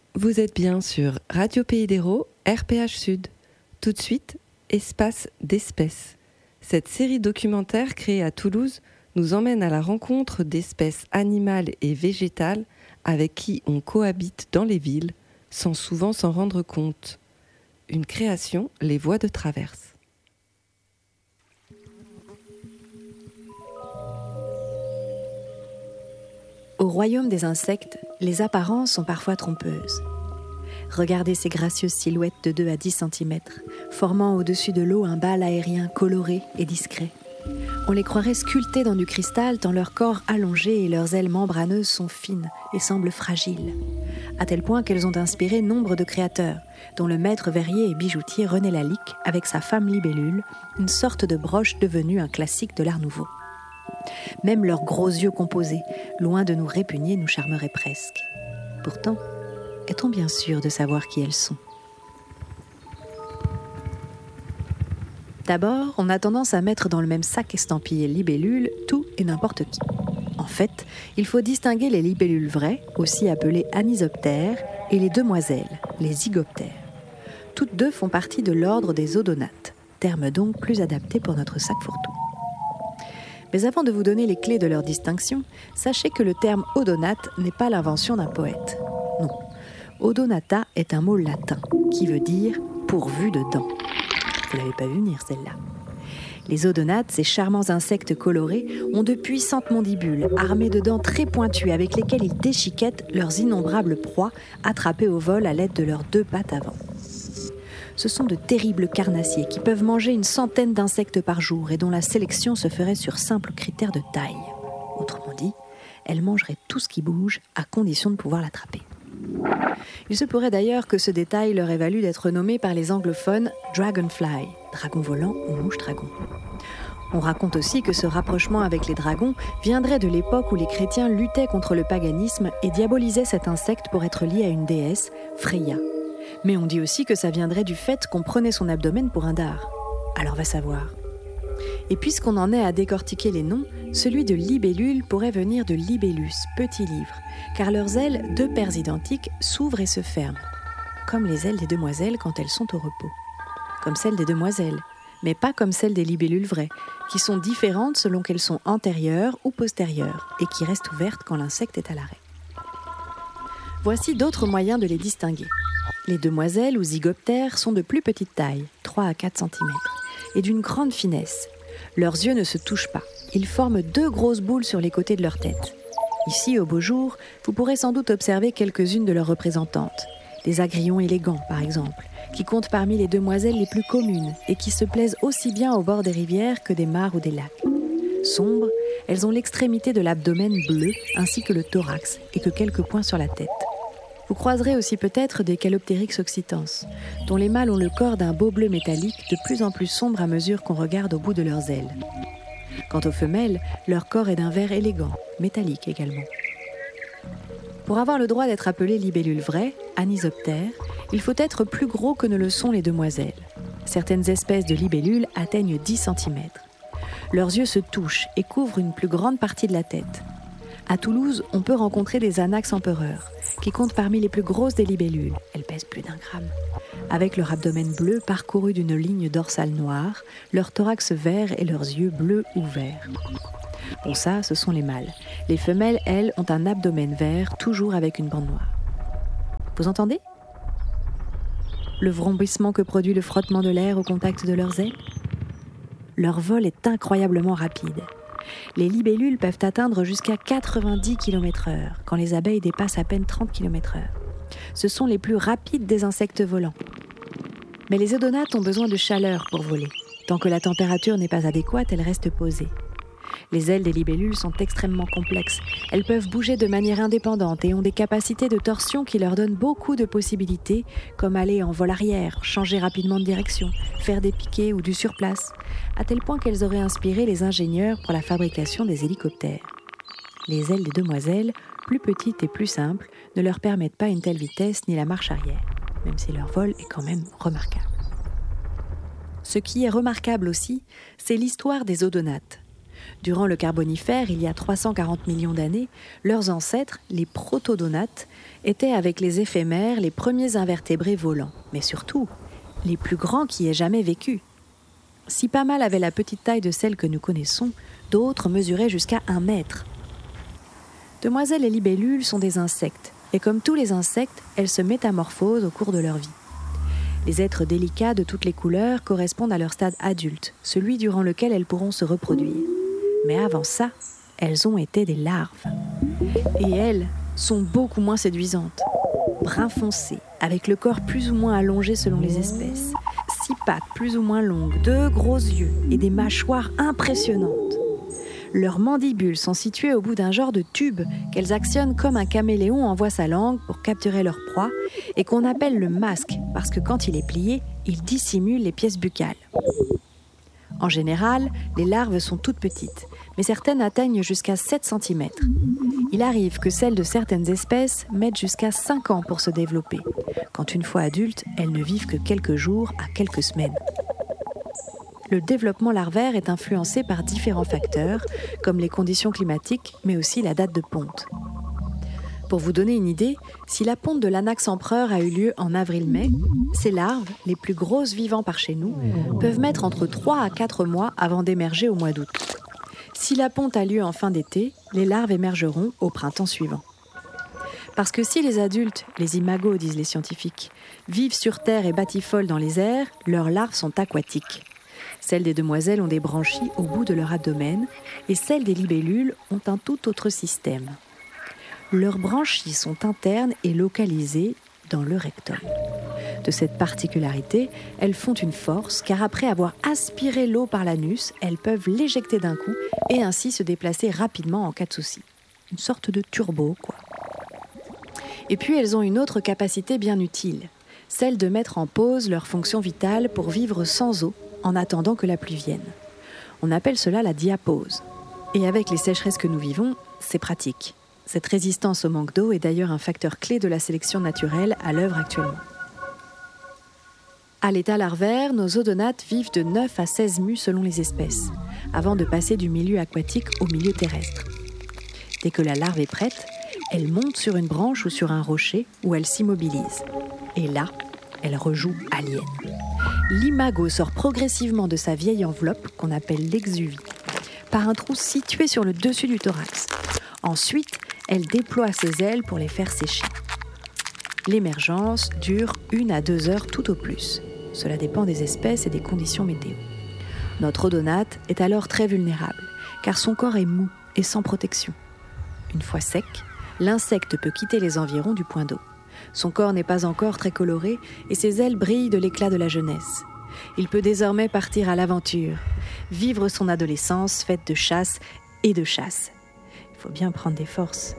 Vous êtes bien sur Radio Pays d'Hérault, RPH Sud. Tout de suite, Espace d'espèces. Cette série documentaire créée à Toulouse nous emmène à la rencontre d'espèces animales et végétales avec qui on cohabite dans les villes sans souvent s'en rendre compte. Une création, Les Voies de Traverse. Au royaume des insectes, les apparences sont parfois trompeuses. Regardez ces gracieuses silhouettes de 2 à 10 cm, formant au-dessus de l'eau un bal aérien coloré et discret. On les croirait sculptés dans du cristal tant leur corps allongé et leurs ailes membraneuses sont fines et semblent fragiles, à tel point qu'elles ont inspiré nombre de créateurs, dont le maître verrier et bijoutier René Lalique avec sa femme libellule, une sorte de broche devenue un classique de l'art nouveau. Même leurs gros yeux composés, loin de nous répugner, nous charmeraient presque. Pourtant, est-on bien sûr de savoir qui elles sont ? D'abord, on a tendance à mettre dans le même sac estampillé libellule tout et n'importe qui. En fait, il faut distinguer les libellules vraies, aussi appelées anisoptères, et les demoiselles, les zygoptères. Toutes deux font partie de l'ordre des odonates, terme donc plus adapté pour notre sac fourre-tout. Mais avant de vous donner les clés de leur distinction, sachez que le terme odonate n'est pas l'invention d'un poète. Non, odonata est un mot latin qui veut dire « pourvu de dents ». Vous l'avez pas vu venir celle-là. Les odonates, ces charmants insectes colorés, ont de puissantes mandibules armées de dents très pointues avec lesquelles ils déchiquettent leurs innombrables proies attrapées au vol à l'aide de leurs 2 pattes avant. Ce sont de terribles carnassiers qui peuvent manger une centaine d'insectes par jour et dont la sélection se ferait sur simple critère de taille. Autrement dit, elles mangeraient tout ce qui bouge à condition de pouvoir l'attraper. Il se pourrait d'ailleurs que ce détail leur ait valu d'être nommé par les anglophones « dragonfly », dragon volant ou mouche dragon. On raconte aussi que ce rapprochement avec les dragons viendrait de l'époque où les chrétiens luttaient contre le paganisme et diabolisaient cet insecte pour être lié à une déesse, Freya. Mais on dit aussi que ça viendrait du fait qu'on prenait son abdomen pour un dard. Alors va savoir. Et puisqu'on en est à décortiquer les noms, celui de libellule pourrait venir de libellus, petit livre, car leurs ailes, 2 paires identiques, s'ouvrent et se ferment, comme les ailes des demoiselles quand elles sont au repos. Comme celles des demoiselles, mais pas comme celles des libellules vraies, qui sont différentes selon qu'elles sont antérieures ou postérieures, et qui restent ouvertes quand l'insecte est à l'arrêt. Voici d'autres moyens de les distinguer. Les demoiselles ou zygoptères sont de plus petite taille, 3 à 4 cm, et d'une grande finesse. Leurs yeux ne se touchent pas. Ils forment 2 grosses boules sur les côtés de leur tête. Ici, au beau jour, vous pourrez sans doute observer quelques-unes de leurs représentantes. Des agrillons élégants, par exemple, qui comptent parmi les demoiselles les plus communes et qui se plaisent aussi bien au bord des rivières que des mares ou des lacs. Sombres, elles ont l'extrémité de l'abdomen bleu ainsi que le thorax et que quelques points sur la tête. Vous croiserez aussi peut-être des Calopteryx occitans, dont les mâles ont le corps d'un beau bleu métallique de plus en plus sombre à mesure qu'on regarde au bout de leurs ailes. Quant aux femelles, leur corps est d'un vert élégant, métallique également. Pour avoir le droit d'être appelé libellule vraie, anisoptère, il faut être plus gros que ne le sont les demoiselles. Certaines espèces de libellules atteignent 10 cm. Leurs yeux se touchent et couvrent une plus grande partie de la tête. À Toulouse, on peut rencontrer des anax empereurs, qui comptent parmi les plus grosses des libellules. Elles pèsent plus d'1 gramme. Avec leur abdomen bleu parcouru d'une ligne dorsale noire, leur thorax vert et leurs yeux bleus ou verts. Bon, ça, ce sont les mâles. Les femelles, elles, ont un abdomen vert, toujours avec une bande noire. Vous entendez ? Le vrombissement que produit le frottement de l'air au contact de leurs ailes ? Leur vol est incroyablement rapide. Les libellules peuvent atteindre jusqu'à 90 km/h, quand les abeilles dépassent à peine 30 km/h. Ce sont les plus rapides des insectes volants. Mais les odonates ont besoin de chaleur pour voler. Tant que la température n'est pas adéquate, elles restent posées. Les ailes des libellules sont extrêmement complexes. Elles peuvent bouger de manière indépendante et ont des capacités de torsion qui leur donnent beaucoup de possibilités, comme aller en vol arrière, changer rapidement de direction, faire des piquets ou du surplace, à tel point qu'elles auraient inspiré les ingénieurs pour la fabrication des hélicoptères. Les ailes des demoiselles, plus petites et plus simples, ne leur permettent pas une telle vitesse ni la marche arrière, même si leur vol est quand même remarquable. Ce qui est remarquable aussi, c'est l'histoire des odonates. Durant le Carbonifère, il y a 340 millions d'années, leurs ancêtres, les protodonates, étaient avec les éphémères les premiers invertébrés volants, mais surtout, les plus grands qui aient jamais vécu. Si pas mal avaient la petite taille de celle que nous connaissons, d'autres mesuraient jusqu'à 1 mètre. Demoiselles et libellules sont des insectes, et comme tous les insectes, elles se métamorphosent au cours de leur vie. Les êtres délicats de toutes les couleurs correspondent à leur stade adulte, celui durant lequel elles pourront se reproduire. Mais avant ça, elles ont été des larves. Et elles sont beaucoup moins séduisantes. Brun foncé, avec le corps plus ou moins allongé selon les espèces, 6 pattes plus ou moins longues, 2 gros yeux et des mâchoires impressionnantes. Leurs mandibules sont situées au bout d'un genre de tube qu'elles actionnent comme un caméléon envoie sa langue pour capturer leur proie et qu'on appelle le masque parce que quand il est plié, il dissimule les pièces buccales. En général, les larves sont toutes petites, mais certaines atteignent jusqu'à 7 cm. Il arrive que celles de certaines espèces mettent jusqu'à 5 ans pour se développer, quand une fois adultes, elles ne vivent que quelques jours à quelques semaines. Le développement larvaire est influencé par différents facteurs, comme les conditions climatiques, mais aussi la date de ponte. Pour vous donner une idée, si la ponte de l'Anax empereur a eu lieu en avril-mai, ces larves, les plus grosses vivant par chez nous, peuvent mettre entre 3 à 4 mois avant d'émerger au mois d'août. Si la ponte a lieu en fin d'été, les larves émergeront au printemps suivant. Parce que si les adultes, les imagos disent les scientifiques, vivent sur terre et batifolent dans les airs, leurs larves sont aquatiques. Celles des demoiselles ont des branchies au bout de leur abdomen et celles des libellules ont un tout autre système. Leurs branchies sont internes et localisées dans le rectum. De cette particularité, elles font une force car après avoir aspiré l'eau par l'anus, elles peuvent l'éjecter d'un coup et ainsi se déplacer rapidement en cas de souci. Une sorte de turbo, quoi. Et puis elles ont une autre capacité bien utile, celle de mettre en pause leur fonction vitale pour vivre sans eau en attendant que la pluie vienne. On appelle cela la diapause. Et avec les sécheresses que nous vivons, c'est pratique. Cette résistance au manque d'eau est d'ailleurs un facteur clé de la sélection naturelle à l'œuvre actuellement. À l'état larvaire, nos odonates vivent de 9 à 16 mues selon les espèces, avant de passer du milieu aquatique au milieu terrestre. Dès que la larve est prête, elle monte sur une branche ou sur un rocher où elle s'immobilise. Et là, elle rejoue alien. L'imago sort progressivement de sa vieille enveloppe, qu'on appelle l'exuvie, par un trou situé sur le dessus du thorax. Ensuite, elle déploie ses ailes pour les faire sécher. L'émergence dure 1 à 2 heures tout au plus. Cela dépend des espèces et des conditions météo. Notre odonate est alors très vulnérable, car son corps est mou et sans protection. Une fois sec, l'insecte peut quitter les environs du point d'eau. Son corps n'est pas encore très coloré et ses ailes brillent de l'éclat de la jeunesse. Il peut désormais partir à l'aventure, vivre son adolescence faite de chasse et de chasse. Il faut bien prendre des forces.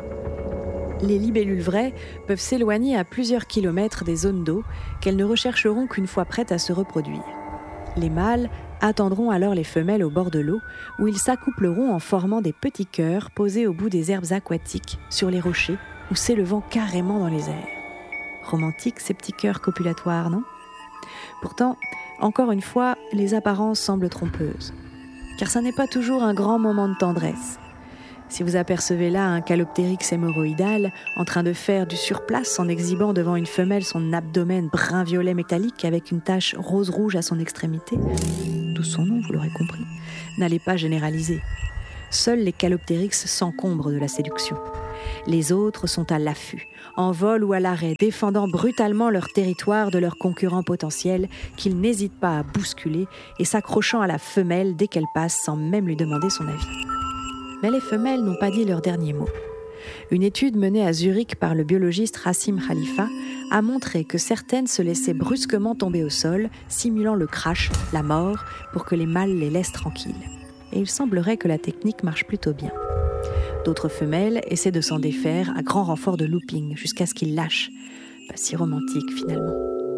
Les libellules vraies peuvent s'éloigner à plusieurs kilomètres des zones d'eau qu'elles ne rechercheront qu'une fois prêtes à se reproduire. Les mâles attendront alors les femelles au bord de l'eau où ils s'accoupleront en formant des petits cœurs posés au bout des herbes aquatiques, sur les rochers ou s'élevant carrément dans les airs. Romantique ces petits cœurs copulatoires, non ? Pourtant, encore une fois, les apparences semblent trompeuses. Car ça n'est pas toujours un grand moment de tendresse. Si vous apercevez là un Caloptérix hémorroïdal en train de faire du surplace en exhibant devant une femelle son abdomen brun-violet métallique avec une tache rose-rouge à son extrémité, d'où son nom, vous l'aurez compris, n'allez pas généraliser. Seuls les Caloptérix s'encombrent de la séduction. Les autres sont à l'affût, en vol ou à l'arrêt, défendant brutalement leur territoire de leurs concurrents potentiels qu'ils n'hésitent pas à bousculer et s'accrochant à la femelle dès qu'elle passe sans même lui demander son avis. Mais les femelles n'ont pas dit leur dernier mot. Une étude menée à Zurich par le biologiste Rassim Khalifa a montré que certaines se laissaient brusquement tomber au sol, simulant le crash, la mort, pour que les mâles les laissent tranquilles. Et il semblerait que la technique marche plutôt bien. D'autres femelles essaient de s'en défaire à grand renfort de looping, jusqu'à ce qu'ils lâchent. Pas si romantique finalement.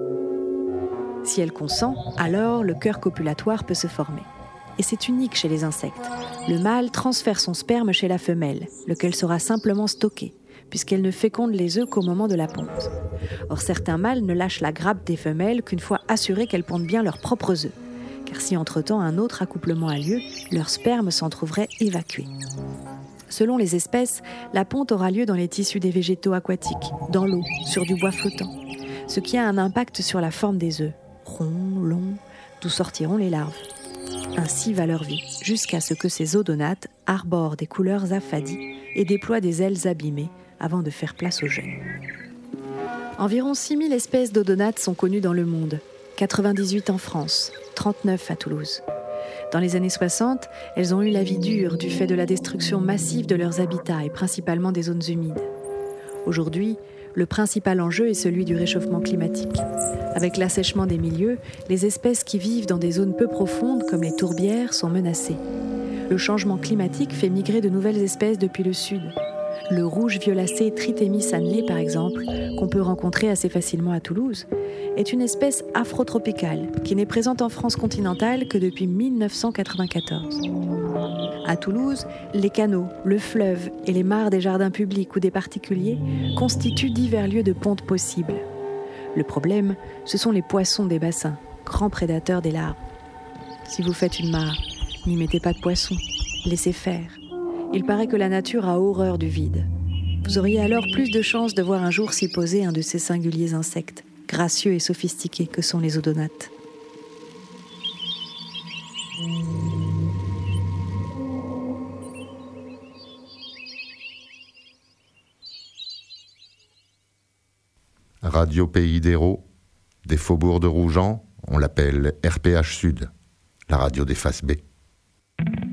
Si elle consent, alors le cœur copulatoire peut se former. Et c'est unique chez les insectes. Le mâle transfère son sperme chez la femelle, lequel sera simplement stocké, puisqu'elle ne féconde les œufs qu'au moment de la ponte. Or, certains mâles ne lâchent la grappe des femelles qu'une fois assurés qu'elles pondent bien leurs propres œufs, car si entre-temps un autre accouplement a lieu, leur sperme s'en trouverait évacué. Selon les espèces, la ponte aura lieu dans les tissus des végétaux aquatiques, dans l'eau, sur du bois flottant, ce qui a un impact sur la forme des œufs, ronds, longs, d'où sortiront les larves. Ainsi va leur vie, jusqu'à ce que ces odonates arborent des couleurs affadies et déploient des ailes abîmées avant de faire place aux jeunes. Environ 6000 espèces d'odonates sont connues dans le monde, 98 en France, 39 à Toulouse. Dans les années 60, elles ont eu la vie dure du fait de la destruction massive de leurs habitats et principalement des zones humides. Aujourd'hui, le principal enjeu est celui du réchauffement climatique. Avec l'assèchement des milieux, les espèces qui vivent dans des zones peu profondes comme les tourbières sont menacées. Le changement climatique fait migrer de nouvelles espèces depuis le sud. Le rouge-violacé Trithemis annelé, par exemple, qu'on peut rencontrer assez facilement à Toulouse, est une espèce afrotropicale qui n'est présente en France continentale que depuis 1994. À Toulouse, les canaux, le fleuve et les mares des jardins publics ou des particuliers constituent divers lieux de ponte possibles. Le problème, ce sont les poissons des bassins, grands prédateurs des larves. Si vous faites une mare, n'y mettez pas de poissons, laissez faire. Il paraît que la nature a horreur du vide. Vous auriez alors plus de chances de voir un jour s'y poser un de ces singuliers insectes, gracieux et sophistiqués que sont les odonates. Radio Pays d'Hérault, des faubourgs de Rougen, on l'appelle RPH Sud, la radio des faces B.